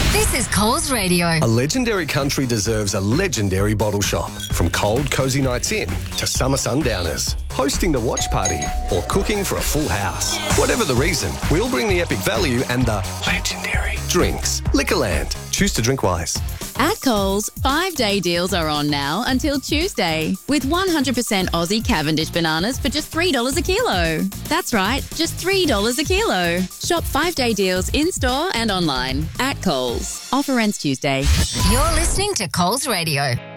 This is Coles Radio. A legendary country deserves a legendary bottle shop. From cold, cosy nights in to summer sundowners, hosting the watch party or cooking for a full house. Whatever the reason, we'll bring the epic value and the legendary drinks. Liquorland. Choose to drink wise. At Coles, 5-day deals are on now until Tuesday with 100% Aussie Cavendish bananas for just $3 a kilo. That's right, just $3 a kilo. Shop 5-day deals in-store and online at Coles. Offer ends Tuesday. You're listening to Coles Radio.